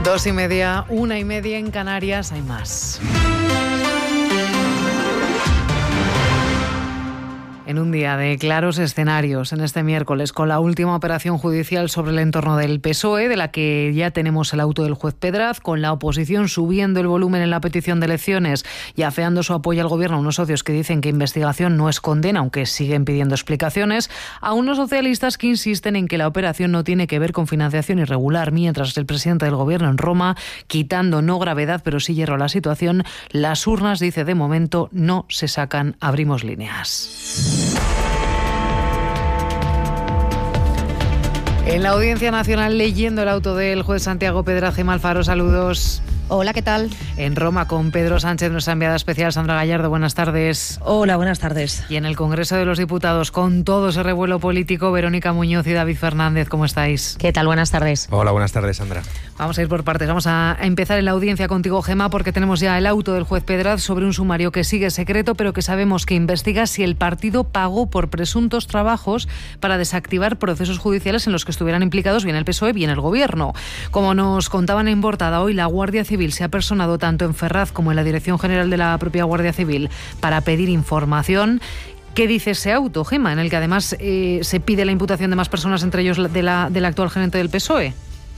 2:30, 1:30 en Canarias, hay más. En un día de claros escenarios, en este miércoles, con la última operación judicial sobre el entorno del PSOE, de la que ya tenemos el auto del juez Pedraz, con la oposición subiendo el volumen en la petición de elecciones y afeando su apoyo al gobierno a unos socios que dicen que investigación no es condena, aunque siguen pidiendo explicaciones, a unos socialistas que insisten en que la operación no tiene que ver con financiación irregular, mientras el presidente del gobierno en Roma, quitando no gravedad pero sí hierro a la situación, las urnas, dice, de momento no se sacan, abrimos líneas. En la Audiencia Nacional, leyendo el auto del juez Santiago Pedraz. Gemma Alfaro, saludos. Hola, ¿qué tal? En Roma, con Pedro Sánchez, nuestra enviada especial, Sandra Gallardo, buenas tardes. Hola, buenas tardes. Y en el Congreso de los Diputados, con todo ese revuelo político, Verónica Muñoz y David Fernández, ¿cómo estáis? ¿Qué tal? Buenas tardes. Hola, buenas tardes, Sandra. Vamos a ir por partes. Vamos a empezar en la audiencia contigo, Gemma, porque tenemos ya el auto del juez Pedraz sobre un sumario que sigue secreto, pero que sabemos que investiga si el partido pagó por presuntos trabajos para desactivar procesos judiciales en los que estuvieran implicados bien el PSOE, bien el Gobierno. Como nos contaban en portada hoy, la Guardia Civil se ha personado tanto en Ferraz como en la Dirección General de la propia Guardia Civil para pedir información. ¿Qué dice ese auto, Gemma, en el que además se pide la imputación de más personas, entre ellos del actual gerente del PSOE?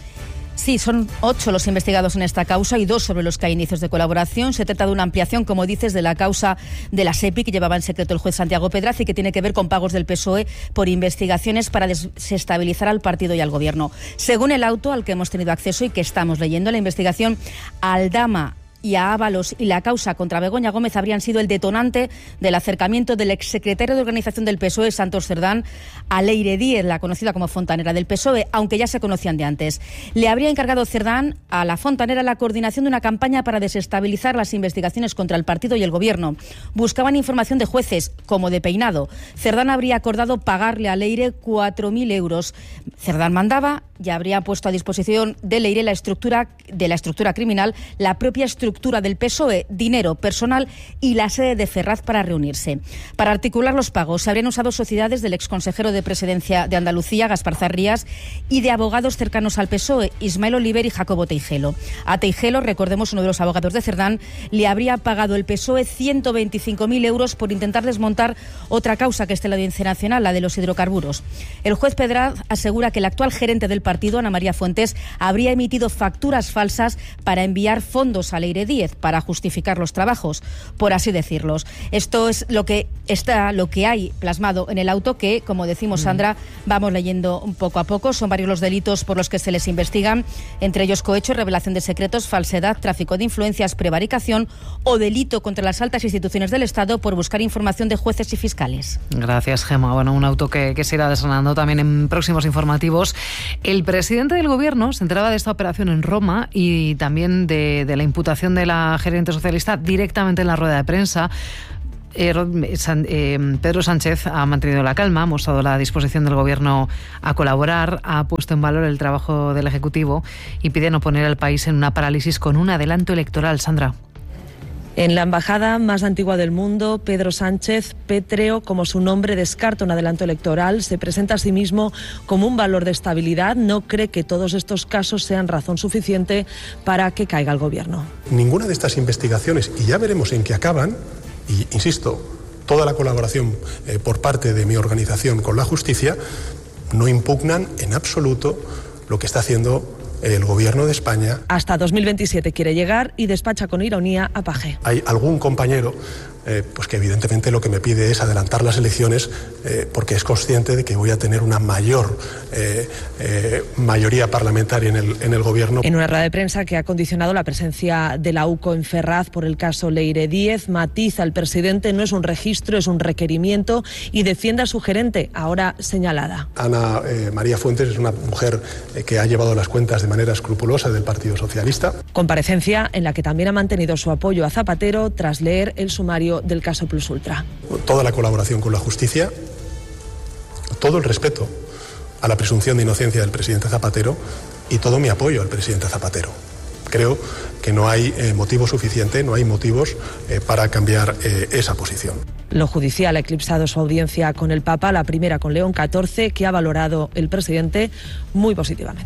Sí, son 8 los investigados en esta causa y 2 sobre los que hay indicios de colaboración. Se trata de una ampliación, como dices, de la causa de la SEPI que llevaba en secreto el juez Santiago Pedraz y que tiene que ver con pagos del PSOE por investigaciones para desestabilizar al partido y al Gobierno. Según el auto al que hemos tenido acceso y que estamos leyendo, la investigación a Aldama y a Ábalos y la causa contra Begoña Gómez habrían sido el detonante del acercamiento del exsecretario de organización del PSOE, Santos Cerdán, a Leire Díez, la conocida como fontanera del PSOE, aunque ya se conocían de antes. Le habría encargado Cerdán a la fontanera la coordinación de una campaña para desestabilizar las investigaciones contra el partido y el Gobierno. Buscaban información de jueces, como de peinado. Cerdán habría acordado pagarle a Leire 4.000 euros. Cerdán mandaba y habría puesto a disposición de Leire la estructura criminal, la propia estructura del PSOE, dinero, personal y la sede de Ferraz para reunirse. Para articular los pagos se habrían usado sociedades del exconsejero de Presidencia de Andalucía, Gaspar Zarrías, y de abogados cercanos al PSOE, Ismael Oliver y Jacobo Teijelo. A Teijelo, recordemos, uno de los abogados de Cerdán, le habría pagado el PSOE 125.000 euros por intentar desmontar otra causa que está en la Audiencia Nacional, la de los hidrocarburos. El juez Pedraz asegura que el actual gerente del partido, Ana María Fuentes, habría emitido facturas falsas para enviar fondos a Leire Díez para justificar los trabajos, por así decirlos. Esto es lo que hay plasmado en el auto que, como decimos, Sandra, vamos leyendo poco a poco. Son varios los delitos por los que se les investigan, entre ellos cohecho, revelación de secretos, falsedad, tráfico de influencias, prevaricación o delito contra las altas instituciones del Estado por buscar información de jueces y fiscales. Gracias, Gemma. Bueno, un auto que se irá desgranando también en próximos informativos. El presidente del Gobierno se enteraba de esta operación en Roma y también de la imputación de la gerente socialista directamente en la rueda de prensa. Pedro Sánchez ha mantenido la calma, ha mostrado la disposición del Gobierno a colaborar, ha puesto en valor el trabajo del Ejecutivo y pide no poner al país en una parálisis con un adelanto electoral. Sandra. En la embajada más antigua del mundo, Pedro Sánchez, pétreo como su nombre, descarta un adelanto electoral, se presenta a sí mismo como un valor de estabilidad, no cree que todos estos casos sean razón suficiente para que caiga el Gobierno. Ninguna de estas investigaciones, y ya veremos en qué acaban, y insisto, toda la colaboración por parte de mi organización con la justicia, no impugnan en absoluto lo que está haciendo el Gobierno de España. Hasta 2027 quiere llegar y despacha con ironía a Paje. Hay algún compañero pues que evidentemente lo que me pide es adelantar las elecciones porque es consciente de que voy a tener una mayor mayoría parlamentaria en el Gobierno. En una rueda de prensa que ha condicionado la presencia de la UCO en Ferraz por el caso Leire Díez, matiza el presidente: no es un registro, es un requerimiento, y defiende a su gerente, ahora señalada. Ana María Fuentes es una mujer que ha llevado las cuentas de manera escrupulosa del Partido Socialista. Comparecencia en la que también ha mantenido su apoyo a Zapatero tras leer el sumario del caso Plus Ultra. Toda la colaboración con la justicia, todo el respeto a la presunción de inocencia del presidente Zapatero y todo mi apoyo al presidente Zapatero. Creo que no hay motivo suficiente, no hay motivos para cambiar esa posición. Lo judicial ha eclipsado su audiencia con el Papa, la primera con León XIV, que ha valorado el presidente muy positivamente.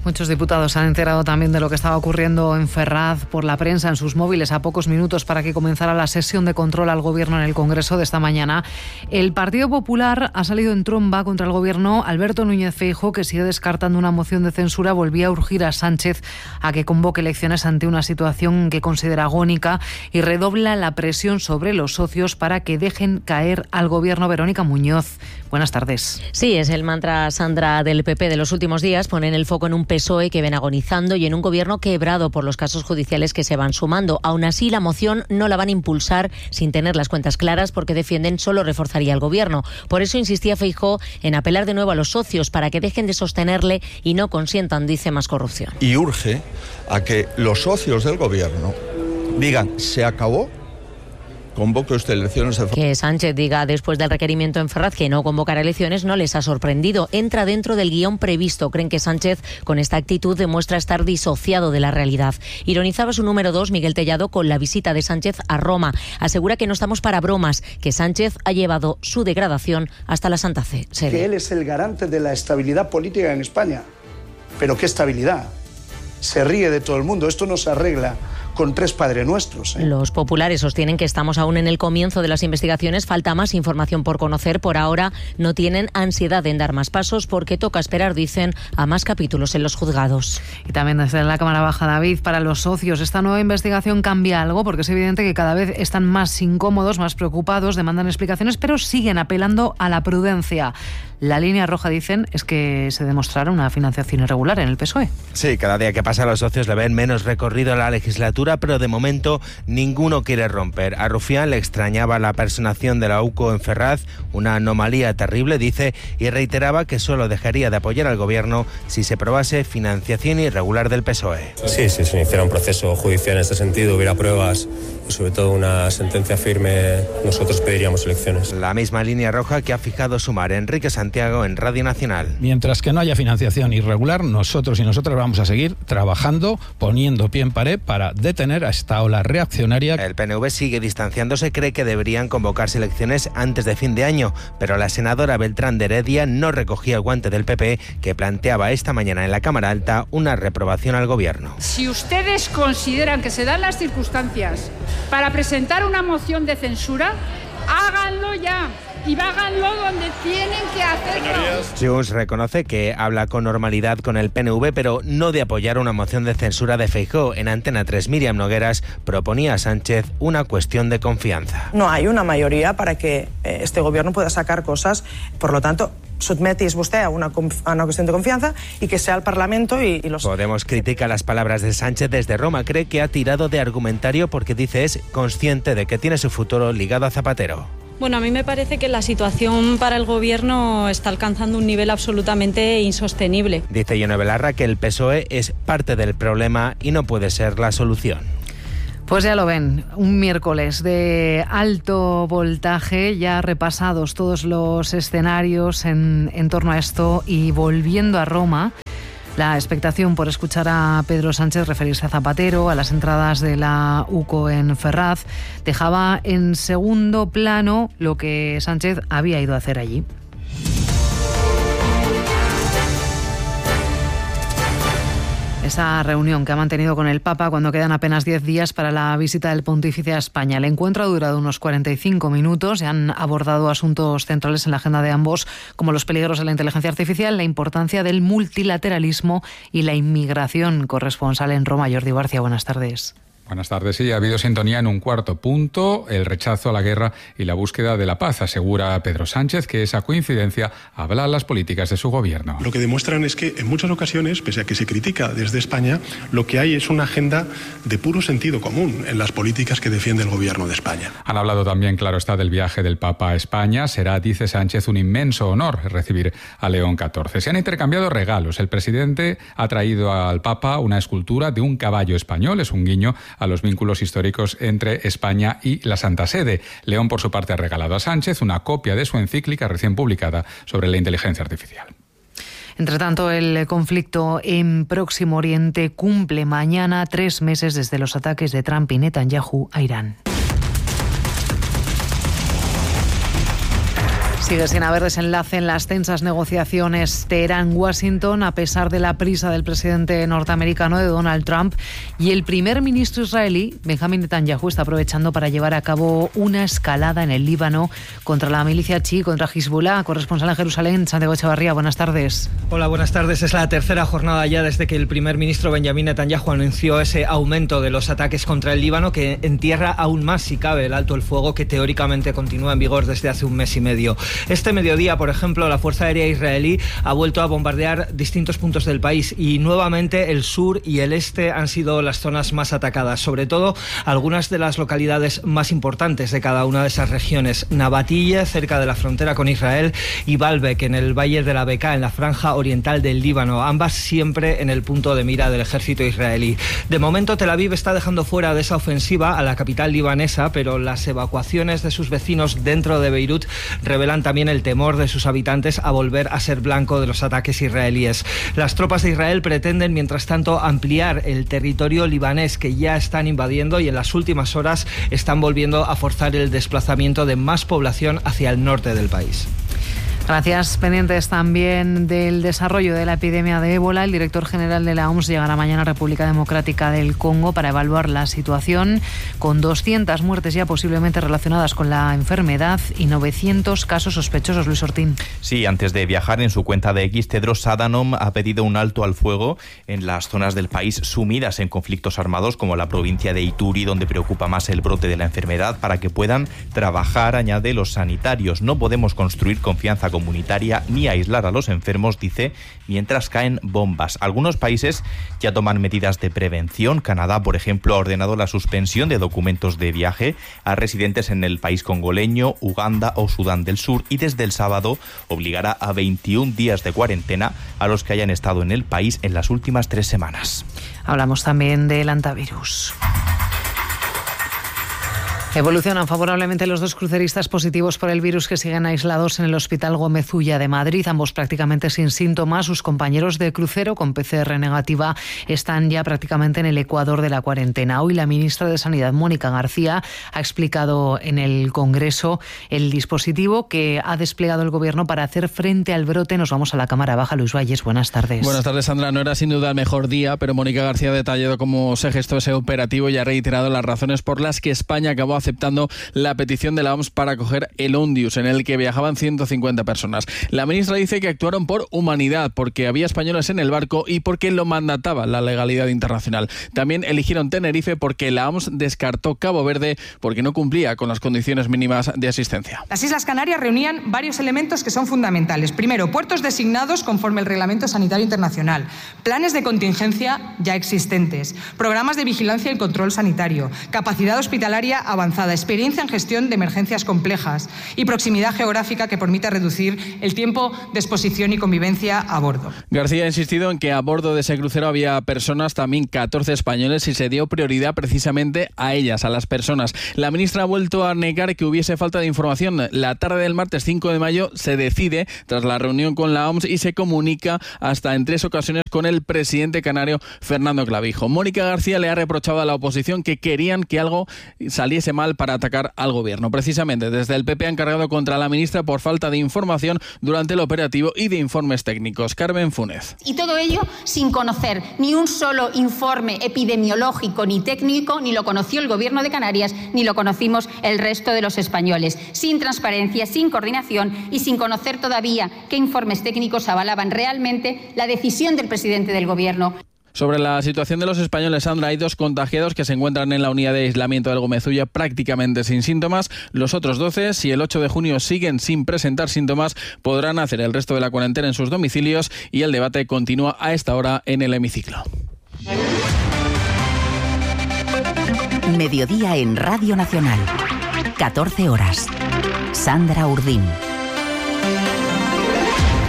Muchos diputados se han enterado también de lo que estaba ocurriendo en Ferraz por la prensa en sus móviles a pocos minutos para que comenzara la sesión de control al Gobierno en el Congreso de esta mañana. El Partido Popular ha salido en tromba contra el Gobierno. Alberto Núñez Feijóo, que sigue descartando una moción de censura, volvía a urgir a Sánchez a que convoque elecciones ante una situación que considera agónica y redobla la presión sobre los socios para que dejen caer al Gobierno. Verónica Muñoz, buenas tardes. Sí, es el mantra, Sandra, del PP de los últimos días. Ponen el foco en un PSOE que ven agonizando y en un Gobierno quebrado por los casos judiciales que se van sumando. Aún así, la moción no la van a impulsar sin tener las cuentas claras, porque defienden solo reforzaría al Gobierno. Por eso insistía Feijóo en apelar de nuevo a los socios para que dejen de sostenerle y no consientan, dice, más corrupción. Y urge a que los socios del Gobierno digan: se acabó, convoque usted elecciones. Que Sánchez diga después del requerimiento en Ferraz que no convocará elecciones no les ha sorprendido. Entra dentro del guión previsto. Creen que Sánchez con esta actitud demuestra estar disociado de la realidad. Ironizaba su número 2, Miguel Tellado, con la visita de Sánchez a Roma. Asegura que no estamos para bromas, que Sánchez ha llevado su degradación hasta la Santa Sede. Que él es el garante de la estabilidad política en España. ¿Pero qué estabilidad? Se ríe de todo el mundo. Esto no se arregla con 3 Padre Nuestros. Los populares sostienen que estamos aún en el comienzo de las investigaciones, falta más información por conocer. Por ahora no tienen ansiedad en dar más pasos porque toca esperar, dicen, a más capítulos en los juzgados. Y también desde la Cámara Baja, David, para los socios, esta nueva investigación cambia algo, porque es evidente que cada vez están más incómodos, más preocupados, demandan explicaciones, pero siguen apelando a la prudencia. La línea roja, dicen, es que se demostrara una financiación irregular en el PSOE. Sí, cada día que pasa los socios le ven menos recorrido a la legislatura, pero de momento ninguno quiere romper. A Rufián le extrañaba la personación de la UCO en Ferraz, una anomalía terrible, dice, y reiteraba que solo dejaría de apoyar al Gobierno si se probase financiación irregular del PSOE. Sí, si se iniciara un proceso judicial en este sentido, hubiera pruebas y sobre todo una sentencia firme, nosotros pediríamos elecciones. La misma línea roja que ha fijado Sumar. Enrique Santiago en Radio Nacional. Mientras que no haya financiación irregular, nosotros y nosotras vamos a seguir trabajando, poniendo pie en pared para detener a esta ola reaccionaria. El PNV sigue distanciándose, cree que deberían convocarse elecciones antes de fin de año, pero la senadora Beltrán de Heredia no recogía el guante del PP, que planteaba esta mañana en la Cámara Alta una reprobación al Gobierno. Si ustedes consideran que se dan las circunstancias para presentar una moción de censura, háganlo ya. Y háganlo donde tienen que hacerlo. Junts reconoce que habla con normalidad con el PNV, pero no de apoyar una moción de censura de Feijóo. En Antena 3, Míriam Nogueras proponía a Sánchez una cuestión de confianza. No hay una mayoría para que este Gobierno pueda sacar cosas, por lo tanto, sotmetis usted a una cuestión de confianza y que sea el Parlamento y los... Podemos critica las palabras de Sánchez desde Roma. Cree que ha tirado de argumentario porque dice es consciente de que tiene su futuro ligado a Zapatero. Bueno, a mí me parece que la situación para el Gobierno está alcanzando un nivel absolutamente insostenible. Dice Ione Belarra que el PSOE es parte del problema y no puede ser la solución. Pues ya lo ven, un miércoles de alto voltaje, ya repasados todos los escenarios en torno a esto y volviendo a Roma. La expectación por escuchar a Pedro Sánchez referirse a Zapatero, a las entradas de la UCO en Ferraz, dejaba en segundo plano lo que Sánchez había ido a hacer allí. Esa reunión que ha mantenido con el Papa cuando quedan apenas 10 días para la visita del pontífice a España. El encuentro ha durado unos 45 minutos y han abordado asuntos centrales en la agenda de ambos, como los peligros de la inteligencia artificial, la importancia del multilateralismo y la inmigración. Corresponsal en Roma, Jordi Barcia, buenas tardes. Buenas tardes. Sí, ha habido sintonía en un cuarto punto, el rechazo a la guerra y la búsqueda de la paz. Asegura Pedro Sánchez que esa coincidencia habla las políticas de su gobierno. Lo que demuestran es que en muchas ocasiones, pese a que se critica desde España, lo que hay es una agenda de puro sentido común en las políticas que defiende el gobierno de España. Han hablado también, claro está, del viaje del Papa a España. Será, dice Sánchez, un inmenso honor recibir a León XIV. Se han intercambiado regalos. El presidente ha traído al Papa una escultura de un caballo español. Es un guiño a los vínculos históricos entre España y la Santa Sede. León, por su parte, ha regalado a Sánchez una copia de su encíclica recién publicada sobre la inteligencia artificial. Entre tanto, el conflicto en Próximo Oriente cumple mañana 3 meses desde los ataques de Trump y Netanyahu a Irán. Sigue sin haber desenlace en las tensas negociaciones Teherán-Washington, a pesar de la prisa del presidente norteamericano, de Donald Trump, y el primer ministro israelí, Benjamin Netanyahu, está aprovechando para llevar a cabo una escalada en el Líbano contra la milicia chií, contra Hezbollah. Corresponsal en Jerusalén, Santiago Echevarría, buenas tardes. Hola, buenas tardes. Es la tercera jornada ya desde que el primer ministro Benjamin Netanyahu anunció ese aumento de los ataques contra el Líbano, que entierra aún más, si cabe, el alto el fuego que teóricamente continúa en vigor desde hace un mes y medio. Este mediodía, por ejemplo, la Fuerza Aérea israelí ha vuelto a bombardear distintos puntos del país y nuevamente el sur y el este han sido las zonas más atacadas, sobre todo algunas de las localidades más importantes de cada una de esas regiones: Nabatille, cerca de la frontera con Israel, y Baalbek, en el valle de la Bekaa, en la franja oriental del Líbano, ambas siempre en el punto de mira del ejército israelí. De momento, Tel Aviv está dejando fuera de esa ofensiva a la capital libanesa, pero las evacuaciones de sus vecinos dentro de Beirut revelan también el temor de sus habitantes a volver a ser blanco de los ataques israelíes. Las tropas de Israel pretenden, mientras tanto, ampliar el territorio libanés que ya están invadiendo, y en las últimas horas están volviendo a forzar el desplazamiento de más población hacia el norte del país. Gracias. Pendientes también del desarrollo de la epidemia de ébola. El director general de la OMS llegará mañana a República Democrática del Congo para evaluar la situación, con 200 muertes ya posiblemente relacionadas con la enfermedad y 900 casos sospechosos. Luis Ortín. Sí, antes de viajar, en su cuenta de X, Tedros Adhanom ha pedido un alto al fuego en las zonas del país sumidas en conflictos armados, como la provincia de Ituri, donde preocupa más el brote de la enfermedad, para que puedan trabajar, añade, los sanitarios. No podemos construir confianza comunitaria ni aislar a los enfermos, dice, mientras caen bombas. Algunos países ya toman medidas de prevención. Canadá, por ejemplo, ha ordenado la suspensión de documentos de viaje a residentes en el país congoleño, Uganda o Sudán del Sur, y desde el sábado obligará a 21 días de cuarentena a los que hayan estado en el país en las últimas 3 semanas. Hablamos también del hantavirus. Evolucionan favorablemente los 2 cruceristas positivos por el virus que siguen aislados en el Hospital Gómez Ulla de Madrid, ambos prácticamente sin síntomas. Sus compañeros de crucero con PCR negativa están ya prácticamente en el ecuador de la cuarentena. Hoy la ministra de Sanidad, Mónica García, ha explicado en el Congreso el dispositivo que ha desplegado el Gobierno para hacer frente al brote. Nos vamos a la Cámara Baja. Luis Valles, buenas tardes. Buenas tardes, Sandra. No era sin duda el mejor día, pero Mónica García ha detallado cómo se gestó ese operativo y ha reiterado las razones por las que España acabó aceptando la petición de la OMS para acoger el Ondius, en el que viajaban 150 personas. La ministra dice que actuaron por humanidad, porque había españoles en el barco y porque lo mandataba la legalidad internacional. También eligieron Tenerife porque la OMS descartó Cabo Verde porque no cumplía con las condiciones mínimas de asistencia. Las Islas Canarias reunían varios elementos que son fundamentales. Primero, puertos designados conforme el Reglamento Sanitario Internacional, planes de contingencia ya existentes, programas de vigilancia y control sanitario, capacidad hospitalaria avanzada, experiencia en gestión de emergencias complejas y proximidad geográfica que permita reducir el tiempo de exposición y convivencia a bordo. García ha insistido en que a bordo de ese crucero había personas, también 14 españoles, y se dio prioridad precisamente a ellas, a las personas. La ministra ha vuelto a negar que hubiese falta de información. La tarde del martes 5 de mayo se decide, tras la reunión con la OMS, y se comunica hasta en 3 ocasiones con el presidente canario Fernando Clavijo. Mónica García le ha reprochado a la oposición que querían que algo saliese mal para atacar al gobierno. Precisamente desde el PP han cargado contra la ministra por falta de información durante el operativo y de informes técnicos. Carmen Funes. Y todo ello sin conocer ni un solo informe epidemiológico ni técnico, ni lo conoció el gobierno de Canarias, ni lo conocimos el resto de los españoles. Sin transparencia, sin coordinación y sin conocer todavía qué informes técnicos avalaban realmente la decisión del presidente del gobierno. Sobre la situación de los españoles, Sandra, hay 2 contagiados que se encuentran en la unidad de aislamiento del Gómez Ulla prácticamente sin síntomas. Los otros 12, si el 8 de junio siguen sin presentar síntomas, podrán hacer el resto de la cuarentena en sus domicilios, y el debate continúa a esta hora en el hemiciclo. Mediodía en Radio Nacional. 14 horas. Sandra Urdín.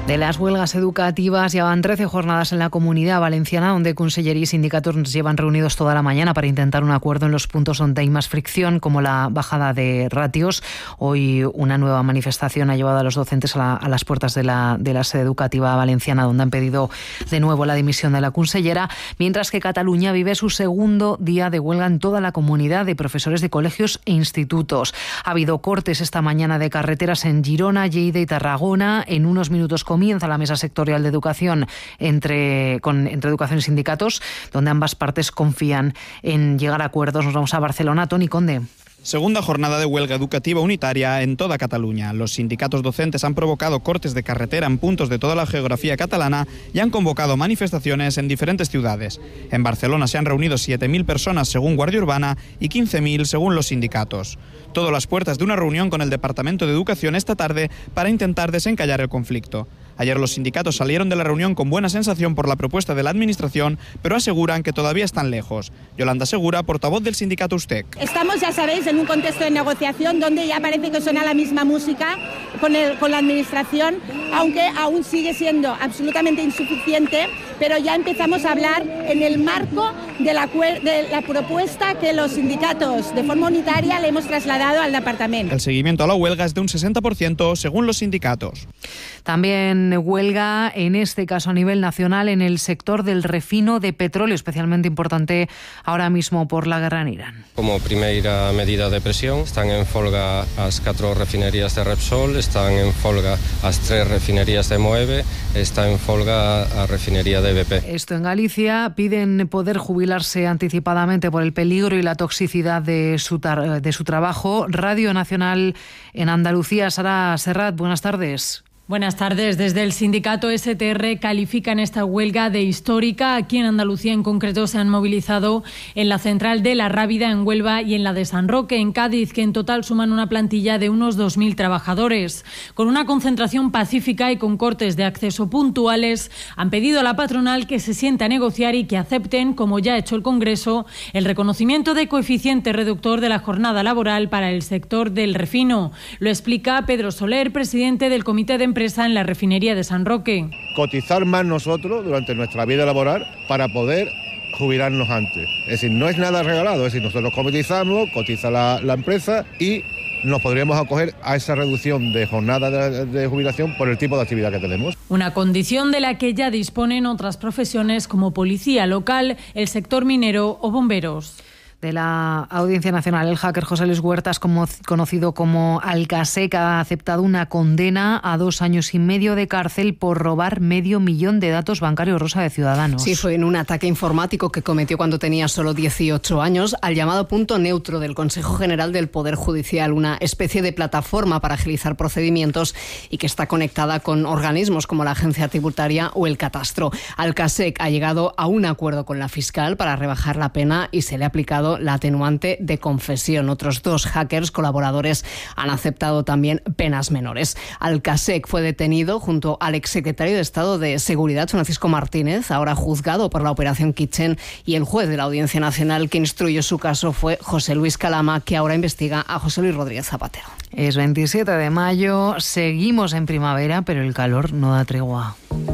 De las huelgas educativas, ya van 13 jornadas en la Comunidad Valenciana, donde Consellería y sindicatos nos llevan reunidos toda la mañana para intentar un acuerdo en los puntos donde hay más fricción, como la bajada de ratios. Hoy una nueva manifestación ha llevado a los docentes a las puertas de la sede educativa valenciana, donde han pedido de nuevo la dimisión de la consellera, mientras que Cataluña vive su segundo día de huelga en toda la comunidad de profesores de colegios e institutos. Ha habido cortes esta mañana de carreteras en Girona, Lleida y Tarragona. En unos minutos comienza la mesa sectorial de educación entre educación y sindicatos, donde ambas partes confían en llegar a acuerdos. Nos vamos a Barcelona. Toni Conde. Segunda jornada de huelga educativa unitaria en toda Cataluña. Los sindicatos docentes han provocado cortes de carretera en puntos de toda la geografía catalana y han convocado manifestaciones en diferentes ciudades. En Barcelona se han reunido 7.000 personas según Guardia Urbana y 15.000 según los sindicatos. Todo a las puertas de una reunión con el Departamento de Educación esta tarde para intentar desencallar el conflicto. Ayer los sindicatos salieron de la reunión con buena sensación por la propuesta de la Administración, pero aseguran que todavía están lejos. Yolanda Segura, portavoz del sindicato USTEC. Estamos, ya sabéis, en un contexto de negociación donde ya parece que suena la misma música con la Administración, aunque aún sigue siendo absolutamente insuficiente, pero ya empezamos a hablar en el marco de la propuesta que los sindicatos de forma unitaria le hemos trasladado al departamento. El seguimiento a la huelga es de un 60% según los sindicatos. También huelga, en este caso a nivel nacional, en el sector del refino de petróleo, especialmente importante ahora mismo por la guerra en Irán. Como primera medida de presión, están en folga las 4 refinerías de Repsol, están en folga las 3 refinerías de Moeve, está en folga la refinería de BP. Esto en Galicia. Piden poder jubilarse anticipadamente por el peligro y la toxicidad de su trabajo. Radio Nacional en Andalucía. Sara Serrat, buenas tardes. Buenas tardes. Desde el sindicato STR califican esta huelga de histórica. Aquí en Andalucía en concreto se han movilizado en la central de La Rábida, en Huelva, y en la de San Roque, en Cádiz, que en total suman una plantilla de unos 2.000 trabajadores. Con una concentración pacífica y con cortes de acceso puntuales, han pedido a la patronal que se siente a negociar y que acepten, como ya ha hecho el Congreso, el reconocimiento de coeficiente reductor de la jornada laboral para el sector del refino. Lo explica Pedro Soler, presidente del Comité de Empresa en la refinería de San Roque. Cotizar más nosotros durante nuestra vida laboral para poder jubilarnos antes. Es decir, no es nada regalado, es decir, nosotros cotizamos, cotiza la empresa y nos podríamos acoger a esa reducción de jornada de jubilación por el tipo de actividad que tenemos. Una condición de la que ya disponen otras profesiones como policía local, el sector minero o bomberos. De la Audiencia Nacional, el hacker José Luis Huertas, conocido como Alcasec, ha aceptado una condena a 2 años y medio de cárcel por robar 500.000 de datos bancarios, Rosa, de ciudadanos. Sí, fue en un ataque informático que cometió cuando tenía solo 18 años al llamado Punto Neutro del Consejo General del Poder Judicial, una especie de plataforma para agilizar procedimientos y que está conectada con organismos como la Agencia Tributaria o el Catastro. Alcasec ha llegado a un acuerdo con la fiscal para rebajar la pena y se le ha aplicado la atenuante de confesión. Otros 2 hackers colaboradores han aceptado también penas menores. Alcasec fue detenido junto al exsecretario de Estado de Seguridad, Francisco Martínez, ahora juzgado por la Operación Kitchen, y el juez de la Audiencia Nacional que instruyó su caso fue José Luis Calama, que ahora investiga a José Luis Rodríguez Zapatero. Es 27 de mayo, seguimos en primavera, pero el calor no da tregua.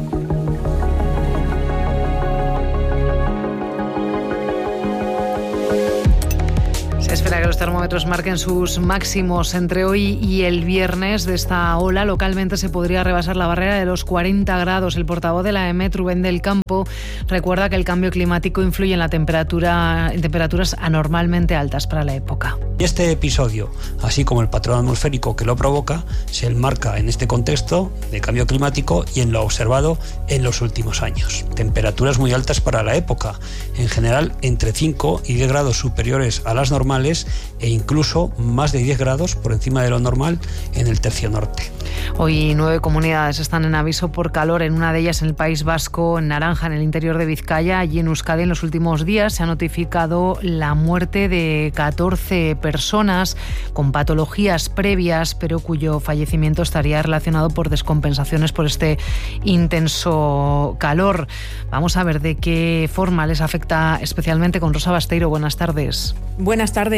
Se espera que los termómetros marquen sus máximos entre hoy y el viernes. De esta ola localmente se podría rebasar la barrera de los 40 grados. El portavoz de la EMET, Rubén del Campo, recuerda que el cambio climático influye en la temperatura, en temperaturas anormalmente altas para la época. Este episodio, así como el patrón atmosférico que lo provoca, se enmarca en este contexto de cambio climático y en lo observado en los últimos años. Temperaturas muy altas para la época, en general entre 5 y 10 grados superiores a las normales e incluso más de 10 grados por encima de lo normal en el tercio norte. Hoy 9 comunidades están en aviso por calor, en una de ellas en el País Vasco, en naranja en el interior de Vizcaya. Allí en Euskadi en los últimos días se ha notificado la muerte de 14 personas con patologías previas, pero cuyo fallecimiento estaría relacionado por descompensaciones por este intenso calor. Vamos a ver de qué forma les afecta especialmente con Rosa Basteiro. Buenas tardes. Buenas tardes a todos.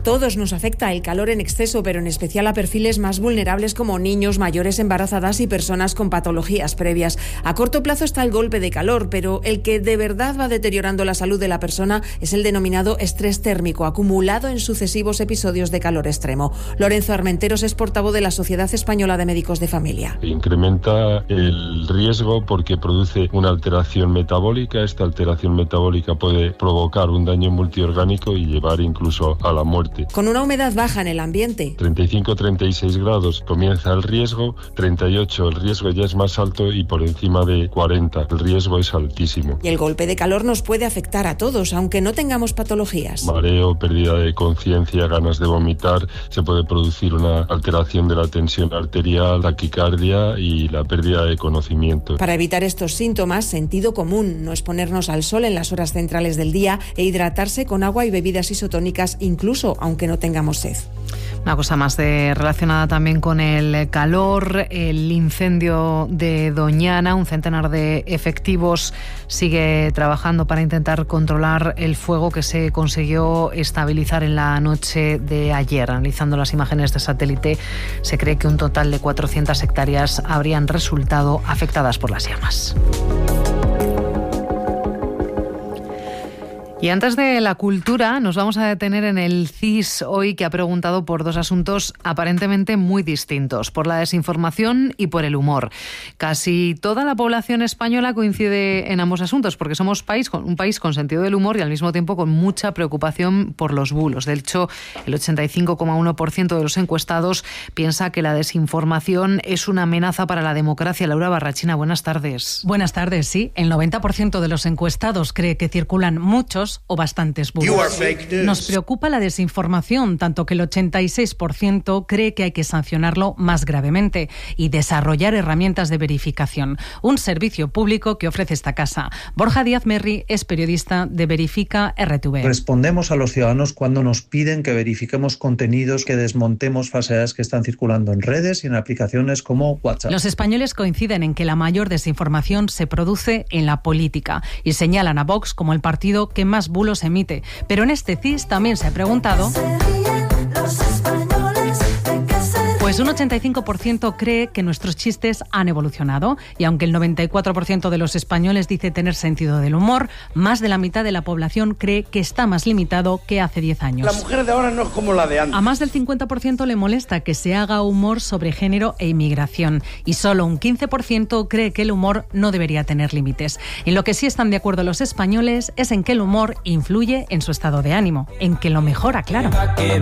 todos nos afecta el calor en exceso, pero en especial a perfiles más vulnerables como niños, mayores, embarazadas y personas con patologías previas. A corto plazo está el golpe de calor, pero el que de verdad va deteriorando la salud de la persona es el denominado estrés térmico, acumulado en sucesivos episodios de calor extremo. Lorenzo Armenteros es portavoz de la Sociedad Española de Médicos de Familia. Incrementa el riesgo porque produce una alteración metabólica. Esta alteración metabólica puede provocar un daño multiorgánico y llevar incluso a la muerte. Con una humedad baja en el ambiente. 35-36 grados comienza el riesgo, 38 el riesgo ya es más alto y por encima de 40 el riesgo es altísimo. Y el golpe de calor nos puede afectar a todos, aunque no tengamos patologías. Mareo, pérdida de conciencia, ganas de vomitar, se puede producir una alteración de la tensión arterial, taquicardia y la pérdida de conocimiento. Para evitar estos síntomas, sentido común, no exponernos al sol en las horas centrales del día e hidratarse con agua y bebidas isotónicas, incluso aunque no tengamos sed. Una cosa más relacionada también con el calor, el incendio de Doñana. Un centenar de efectivos sigue trabajando para intentar controlar el fuego que se consiguió estabilizar en la noche de ayer. Analizando las imágenes de satélite, se cree que un total de 400 hectáreas habrían resultado afectadas por las llamas. Y antes de la cultura, nos vamos a detener en el CIS hoy, que ha preguntado por dos asuntos aparentemente muy distintos, por la desinformación y por el humor. Casi toda la población española coincide en ambos asuntos, porque somos un país con sentido del humor y al mismo tiempo con mucha preocupación por los bulos. De hecho, el 85,1% de los encuestados piensa que la desinformación es una amenaza para la democracia. Laura Barrachina, buenas tardes. Buenas tardes, sí. El 90% de los encuestados cree que circulan muchos o bastantes bulos. Nos preocupa la desinformación, tanto que el 86% cree que hay que sancionarlo más gravemente y desarrollar herramientas de verificación. Un servicio público que ofrece esta casa. Borja Díaz Merri es periodista de Verifica RTV. Respondemos a los ciudadanos cuando nos piden que verifiquemos contenidos, que desmontemos falsedades que están circulando en redes y en aplicaciones como WhatsApp. Los españoles coinciden en que la mayor desinformación se produce en la política y señalan a Vox como el partido que más bulos emite. Pero en este CIS también se ha preguntado... Pues un 85% cree que nuestros chistes han evolucionado y aunque el 94% de los españoles dice tener sentido del humor, más de la mitad de la población cree que está más limitado que hace 10 años. La mujer de ahora no es como la de antes. A más del 50% le molesta que se haga humor sobre género e inmigración y solo un 15% cree que el humor no debería tener límites. En lo que sí están de acuerdo los españoles es en que el humor influye en su estado de ánimo, en que lo mejora, claro.